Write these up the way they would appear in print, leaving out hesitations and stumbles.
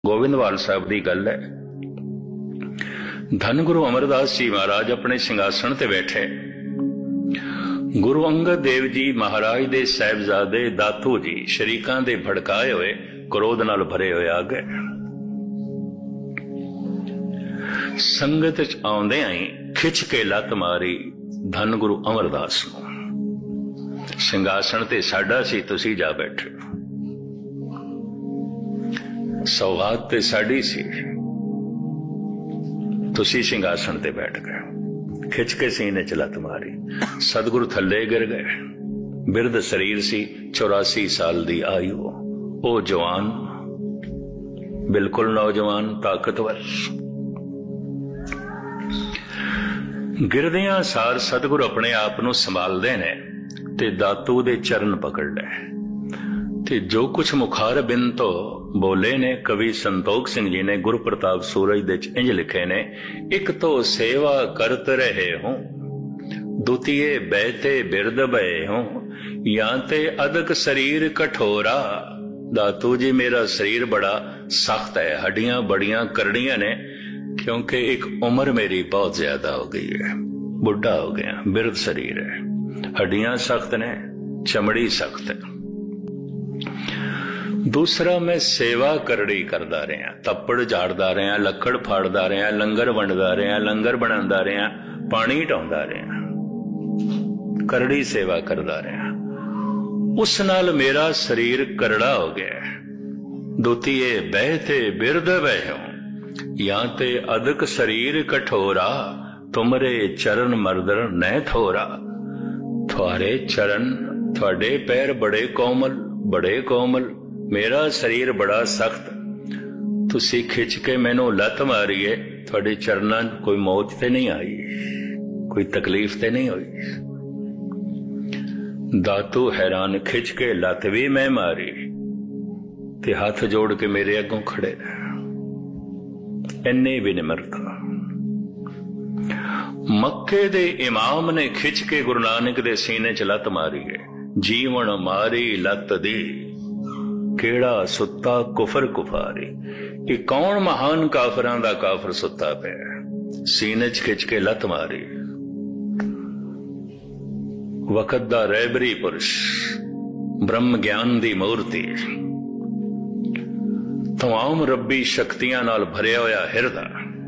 गोविंदवाल साहब की गल है। धन गुरु अमरदास जी महाराज अपने सिंघासन ते बैठे, गुरु अंगद देव जी महाराज दे साहिबजादे दातू जी शरीकां दे भड़काए हुए क्रोध नाल भरे हुए आ गए। संगत च आउंदे आई खिच के लत मारी धन गुरु अमरदास नूं। सिंघासन ते साडा सी, तुसी जा बैठे। सौगात ते साडी सी, तुसी सिंघासन ते बैठ गए। खिच के सीने च लत मारी, सतगुरु थले गिर गए। बिरध शरीर सी, 84 साल दी आयु। ओ जवान, बिल्कुल नौजवान, ताकतवर। गिरदियां सार सतगुरु अपने आप नूं संभालदे ने ते दातू दे चरण पकड़ ले। ते जो कुछ मुखार बिन तो बोले ने कवि संतोख सिंह जी ने गुरु प्रताप सूरज दे इंज लिखे ने, एक तो सेवा करत रहे हूं, दुतिये बैते बिरद बहे हूं, या ते अदक शरीर कठोरा। दातू जी मेरा शरीर बड़ा सख्त है, हड्डियां बड़ियां करड़ियां ने, क्योंकि एक उम्र मेरी बहुत ज्यादा हो गई है, बुढ़ा हो गया, बिरद शरीर है, हड्डियां सख्त ने, चमड़ी सख्त है। दूसरा मैं सेवा करड़ी करदा रहा, तप्पड़ झाड़दा रहा, लक्कड़ फाड़दा रहा, लंगर वंडदा रहा, लंगर बनांदा रहा, पानी ढाउंदा रहा, करड़ी सेवा करदा रहा। उस नाल मेरा शरीर करड़ा हो गया। दुतिये बहते बिरद बहो, या ते अदक शरीर कठोरा, तुमरे चरण मर्दर न थोरा। थोड़े चरण, थोड़े पैर बड़े कोमल, बड़े कोमल, मेरा शरीर बड़ा सख्त। तुसी खिच के मैनू लत मारी है, थोड़े चरनां कोई मौत ते नहीं आई, कोई तकलीफ ते नहीं हुई। दातू हैरान, खिच के लत भी मैं मारी ते हाथ जोड़ के मेरे अगों खड़े। इन्नी भी निमरता। मक्के दे इमाम ने खिच के गुरु नानक दे सीने च लत मारी है। जीवन मारी लत दी, केड़ा सुत्ता कुफर कुफारी। कि कौन महान काफरां दा काफर सुत्ता पे, सीने च खिच के लत मारी। वक़्त दा रहबरी पुरुष, ब्रह्म ज्ञान दी मूर्ति, तमाम रब्बी शक्तियां नाल भरिया होया हिरदा।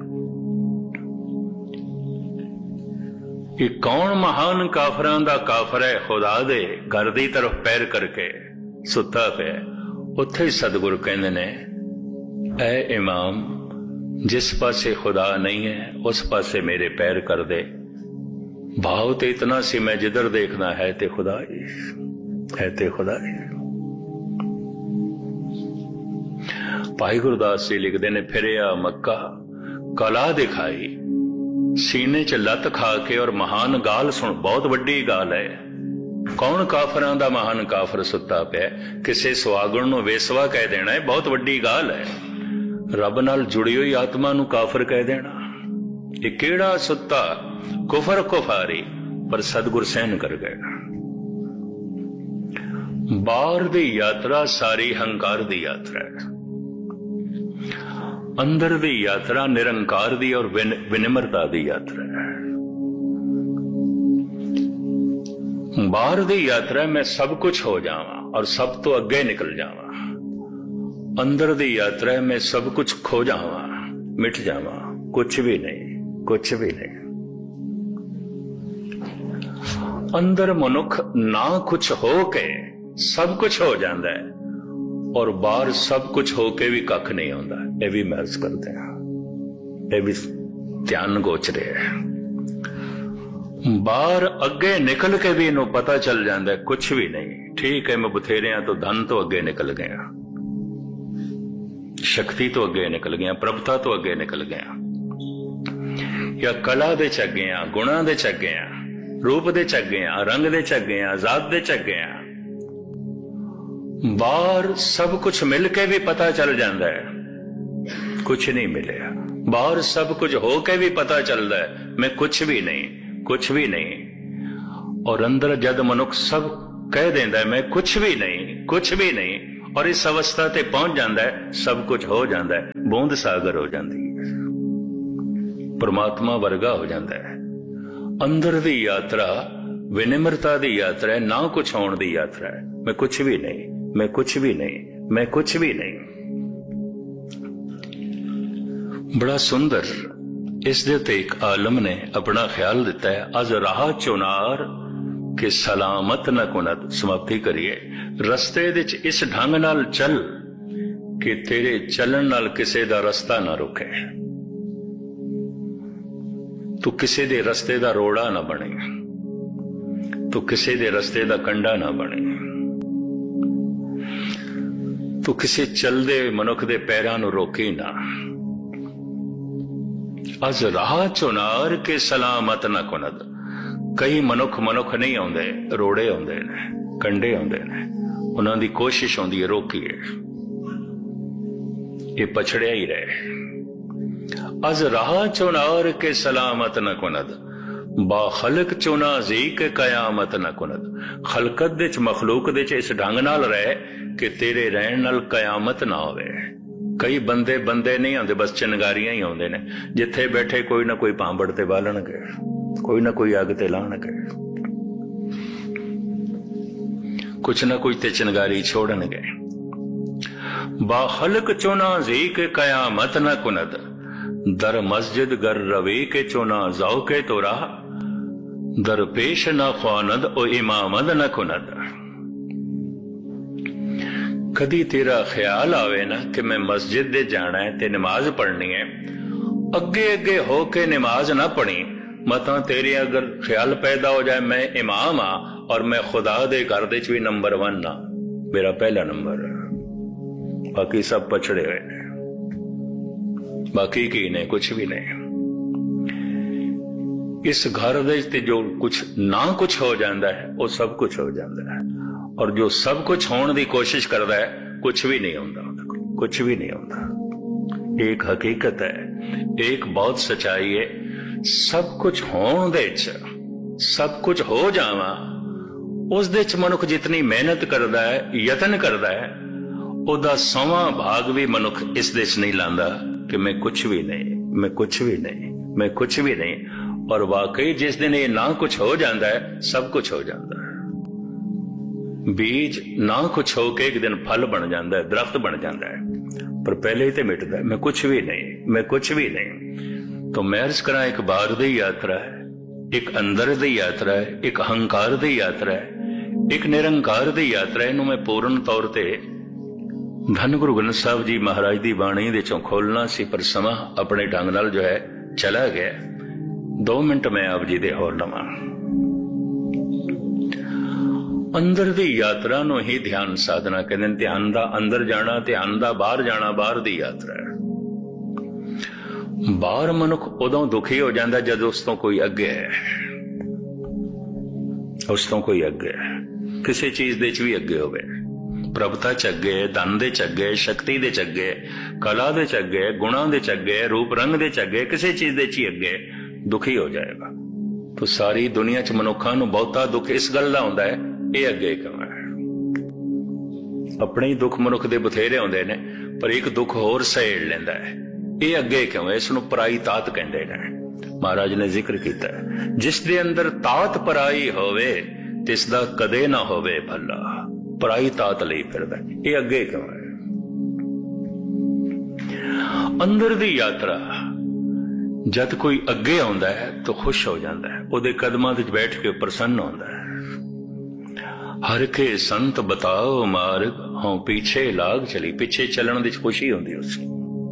कि कौन महान काफरां दा काफर है, खुदा दे घर दी तरफ पैर करके सुत्ता पे। उत्थे सतगुरु कहंदे ने, ऐ इमाम, जिस पासे खुदा नहीं है उस पासे मेरे पैर कर दे। भाव तो इतना सी, मैं जिधर देखना है ते खुदा ही है, ते खुदा ही। भाई गुरदास जी लिखते ने, फिरिया मक्का कला दिखाई, सीने च लत खा के और महान गाल सुन। बहुत वड्डी गाल है। कौन काफरां दा महान काफर सुत्ता पिया, किसे सुहागण नूं वेसवा कह देना है, बहुत वड्डी गाल है। रब नाल जुड़ी हुई आत्मा नूं काफर कह देना, ये केड़ा सुत्ता कुफर कुफारी। पर सतगुर सहन कर गए। बाहर दी यात्रा सारी हंकार दी यात्रा है, अंदर दी यात्रा निरंकार दी और विनिम्रता दी यात्रा है। बाहर दी यात्रा मैं सब कुछ हो जावा और सब तो अगे निकल जावा। अंदर दी यात्रा मैं सब कुछ खो जावा, मिट जावा, कुछ भी नहीं, कुछ भी नहीं। अंदर मनुख ना कुछ हो के सब कुछ हो जाता है, और बाहर सब कुछ हो के भी कख नहीं होता। यह भी महसूस करते हैं, यह भी ध्यान गोचरे है। बाहर अगे निकल के भी इन्हों पता चल जाता है कुछ भी नहीं। ठीक है, मैं बथेरिया तो धन तो अगे निकल गया, शक्ति तो अगे निकल गया, प्रभुता तो अगे निकल गया, या कला दे चग गया, गुणा दे चग गया, रूप दे चग गया, रंग दे चग गया, जात दे चग गया। बाहर सब कुछ मिल के भी पता चल जाता है कुछ नहीं मिले। बाहर सब कुछ हो के भी पता चलता है मैं कुछ भी नहीं, कुछ भी नहीं। और अंदर जद मनुख सब कह देता है मैं कुछ भी नहीं, कुछ भी नहीं, और इस अवस्था ते पहुंच जाता है, सब कुछ हो जाता है, बूंद सागर हो जाती है, परमात्मा वर्गा हो जाता है। अंदर दी यात्रा विनिम्रता दी यात्रा है, ना कुछ होने दी यात्रा है। मैं कुछ भी नहीं, मैं कुछ भी नहीं, मैं कुछ भी नहीं। बड़ा सुंदर इस दे ते एक आलम ने अपना ख्याल दिता है। अज राह चुनार के सलामत न कुनत। समाप्ति करिए। रस्ते दे च इस ढंग नाल चल कि तेरे चलन नाल किसे दा रस्ता ना रुके, तू किसे दे रस्ते दा रोड़ा ना बने, तू किसे दे रस्ते दा कंडा ना बने, तू किसे चलदे मनुख दे पैरां नूं रोकी ना। अज राह चुनार के सलामत ना कुनत। कई मनुख नहीं आउंदे, रोड़े आउंदे ने, कंडे आउंदे ने, उन्हां दी कोशिश होंदी है रोकीए, ये पछड़िया ही रहे। अज राह चुनार के सलामत न कुनद, बाखलक चुना जी के कयामत न कुनद। खलकत दे च मखलूक दे च इस ढंग नाल रहे कि तेरे रहन नाल कयामत ना होवे। कई बंदे नहीं आंदे, बस चिंगारियां ही आउंदे ने। जिथे बैठे कोई ना कोई भांबड़ ते बालणगे, कोई ना कोई अग ते लाणगे, कुछ ना कुछ ते चिंगारी छोड़नगे। बाखलक चुना जी के कयामत न कुनद, दर मस्जिद गर रवे के चुना जाओ के तोरा, दर पेश न ख्वानद ओ इमामद न कुनद। कदी तेरा ख्याल आवे ना कि मैं मस्जिद दे जाना है ते नमाज पढ़नी है, अगे अगे हो के नमाज ना पढ़ी, मतां तेरे अगर ख्याल पैदा हो जाए मैं इमाम हाँ और मैं खुदा दे घर दे च भी नंबर 1 ना, मेरा पहला नंबर, बाकी सब पछड़े हुए ने, बाकी की नहीं, कुछ भी नहीं। इस घर दे ते जो कुछ ना कुछ हो जाता है वो सब कुछ हो जाता है, और जो सब कुछ होने की कोशिश करता है कुछ भी नहीं होता, कुछ भी नहीं होता। एक हकीकत है, एक बहुत सच्चाई है, सब कुछ होने दे च, सब कुछ हो जावा उस दे च मनुख जितनी मेहनत करता है, यतन करता है, उदा 100वां भाग भी मनुख इस दे च नहीं लांदा कि मैं कुछ भी नहीं, मैं कुछ भी नहीं, मैं कुछ भी नहीं। और वाकई जिस दिन ये ना कुछ हो जाता है सब कुछ हो जाता है। बीज ना कुछ हो के एक दिन फल बन जाता है, दरख्त बन जाता है, पर पहले ही तो मिटता है, मैं कुछ भी नहीं, मैं कुछ भी नहीं। तो मैं अर्ज करा, एक बाहर दी यात्रा है, एक अंदर दी यात्रा है, एक अहंकार दी यात्रा है, एक निरंकार दी यात्रा है। इनू मैं पूर्ण तौर ते धन गुरु ग्रंथ साहब जी महाराज दी बाणी दे चों खोलना सी, पर समा अपने ढंग नाल जो है चला गया। 2 मिनट मैं आप जी दे होर लवां। अंदर दी यात्रा नूं ही ध्यान साधना कहंदे ने। ध्यान दा अंदर जाना, ध्यान दा बाहर जाना, बाहर दी यात्रा है। बाहर मनुख उदों दुखी हो जाता जद उस तो कोई अगे है, उस तो कोई अगे है, किसी चीज दे च भी अगे होवे, प्रभुता च अगे, धन दे च अगे, शक्ति दे च अगे, कला दे च अगे, गुणा दे च अगे, रूप रंग दे च अगे, किसी चीज दे च अगे, दुखी हो जाएगा। तो सारी दुनिया च मनुखा नूं बहुता दुख इस गल दा हुंदा है, ये अगे क्यों है। अपने ही दुख मनुख दे बथेरे हुंदे ने, पर एक दुख होर सहेड़ लैंदा है, ये अगे क्यों है। इसनूं पराई तात कहंदे ने। महाराज ने जिक्र किया है, जिस दे अंदर तात पराई होवे तिस दा कदे ना होवे भला। पराई तात लई फिरदा, ये अगे क्यों है। अंदर दी यात्रा जद कोई अगे आउंदा है तो खुश हो जाता है, उहदे कदमां विच बैठ के प्रसन्न होंदा है। हर के संत बताओ मार्ग, हों पीछे लाग चली। पीछे चलण दी खुशी हुंदी उसकी,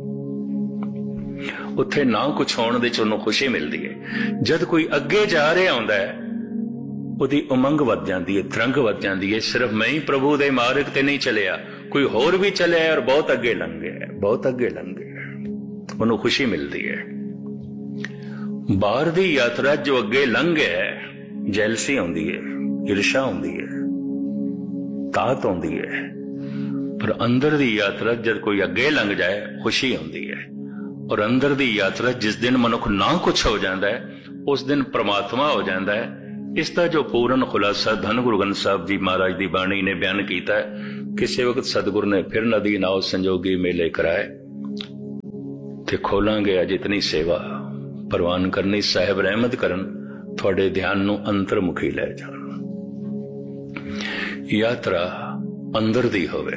उत्थे ना कुछ होने दे चों खुशी मिलती है। जद कोई अगे जा रहा होंदा है उहदी उमंग वध जाती है, तरंग वध जाती है। सिर्फ मैं ही प्रभु दे मार्ग ते नहीं चलिया, कोई होर भी चलिया और बहुत अगे लंघ गया, बहुत अगे लंघ गया, उन्होंने खुशी मिलती है। बाहर दी यात्रा जो अगे लंघ गया है, जैलसी आउंदी है, ईर्षा आउंदी है, तात आउंदी है। पर अंदर दी यात्रा जब कोई अगे लंघ जाए खुशी आउंदी है। और अंदर दी यात्रा जिस दिन मनुख ना कुछ हो जाता है उस दिन परमात्मा हो जाता है। इसका जो पूर्ण खुलासा धन गुरु ग्रंथ साहब जी महाराज की बाणी ने बयान किया है, किसी वक्त सतगुरु ने फिर नदी नाव संजोगी मेले कराए ते खोलांगे अज इतनी सेवा प्रवान करनी साहिब रहमत करन थोड़े ध्यान नू अंतरमुखी लै जान। यात्रा अंदर दी होवे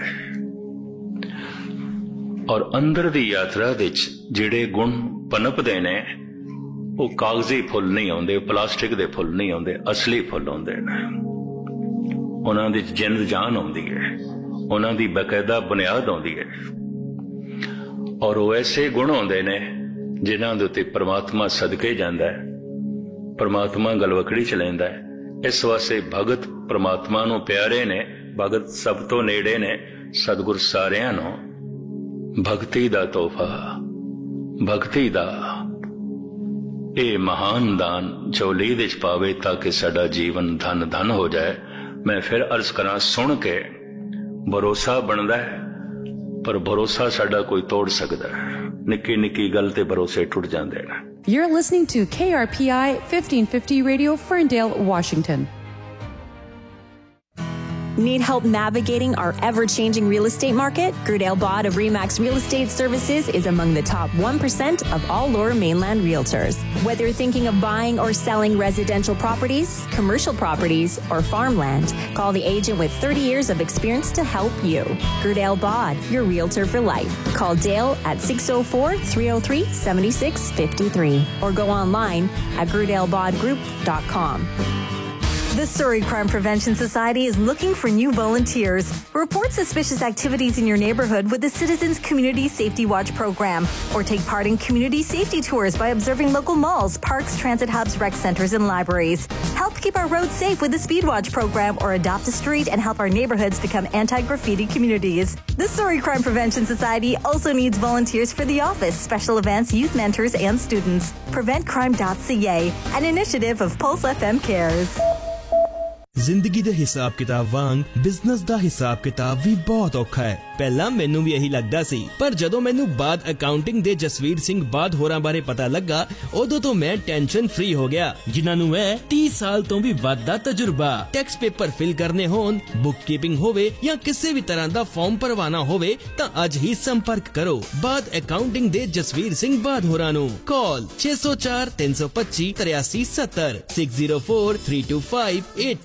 और अंदर दी यात्रा विच जिहड़े गुण पनपदे ने वो कागजी फुल नहीं आउंदे, प्लास्टिक दे फुल नहीं आउंदे, असली फुल आउंदे ने। उन्हां दी जिंद जान आउंदी है, उन्हां दी बकायदा बुनियाद आउंदी है और वो ऐसे गुण आउंदे ने जिन्हां दे उत्ते परमात्मा सदके जांदा है, परमात्मा गलवकड़ी च लैंदा है। इस वास्ते भगत परमात्मा नूं प्यारे ने, भगत सब तो नेड़े ने। सतगुर सारियां नूं भगती दा तोहफा, भगती दा ਇਹ महान दान झोली विच पावे ताकि साडा जीवन धन धन हो जाए। मैं फिर अर्ज करा, सुन के भरोसा बनदा है पर भरोसा साडा कोई तोड़ सकदा है। निक्की निक्की गल ते भरोसे टुट जांदे ने। You're listening to KRPI 1550 Radio, Ferndale, Washington. Need help navigating our ever-changing real estate market? Gerdale Bod of RE/MAX Real Estate Services is among the top 1% of all Lower Mainland realtors. Whether you're thinking of buying or selling residential properties, commercial properties, or farmland, call the agent with 30 years of experience to help you. Gerdale Bod, your realtor for life. Call Dale at 604-303-7653 or go online at gerdalebodgroup.com. The Surrey Crime Prevention Society is looking for new volunteers. Report suspicious activities in your neighborhood with the Citizens Community Safety Watch program, or take part in community safety tours by observing local malls, parks, transit hubs, rec centers, and libraries. Help keep our roads safe with the Speed Watch program, or adopt a street and help our neighborhoods become anti-graffiti communities. The Surrey Crime Prevention Society also needs volunteers for the office, special events, youth mentors, and students. PreventCrime.ca, an initiative of Pulse FM Cares. ਜ਼ਿੰਦਗੀ ਦੇ ਹਿਸਾਬ ਕਿਤਾਬ ਵਾਂਗ business ਦਾ ਹਿਸਾਬ ਕਿਤਾਬ ਵੀ ਬਹੁਤ ਔਖਾ ਹੈ। ਪਹਿਲਾਂ ਮੈਨੂੰ ਵੀ ਇਹੀ ਲੱਗਦਾ ਸੀ, ਪਰ ਜਦੋਂ ਮੈਨੂੰ ਬਾਦ ਅਕਾਊਂਟਿੰਗ ਦੇ ਜਸਵੀਰ ਸਿੰਘ ਬਾਦ ਹੋਰਾਂ ਬਾਰੇ ਪਤਾ ਲੱਗਾ, ਉਦੋਂ ਤੋਂ ਮੈਂ ਟੈਨਸ਼ਨ ਫ੍ਰੀ ਹੋ ਗਿਆ। ਜਿਨ੍ਹਾਂ ਨੂੰ ਹੈ 30 ਸਾਲ ਤੋਂ ਵੀ ਵੱਧ ਦਾ ਤਜਰਬਾ। ਟੈਕਸ ਪੇਪਰ ਫਿਲ ਕਰਨੇ ਹੋਣ, ਬੁੱਕ ਕੀਪਿੰਗ ਹੋਵੇ ਜਾਂ ਕਿਸੇ ਵੀ ਤਰ੍ਹਾਂ ਦਾ ਫਾਰਮ ਭਰਵਾਣਾ ਹੋਵੇ ਤਾਂ ਅੱਜ ਹੀ ਸੰਪਰਕ ਕਰੋ ਬਾਦ ਅਕਾਊਂਟਿੰਗ ਦੇ ਜਸਵੀਰ ਸਿੰਘ ਬਾਦ ਹੋਰਾਂ ਨੂੰ। ਕਾਲ 604 325 8370 604 325